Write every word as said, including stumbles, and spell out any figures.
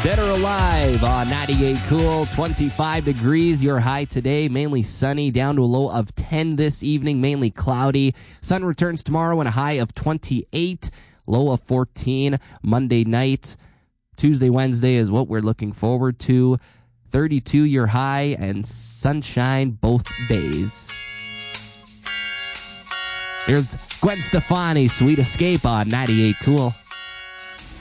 Dead or Alive on ninety-eight Cool. twenty-five degrees your high today. Mainly sunny, down to a low of ten this evening. Mainly cloudy. Sun returns tomorrow and a high of twenty-eight. Low of fourteen. Monday night. Tuesday, Wednesday is what we're looking forward to. thirty-two your high and sunshine both days. Here's Gwen Stefani, Sweet Escape on ninety-eight Cool.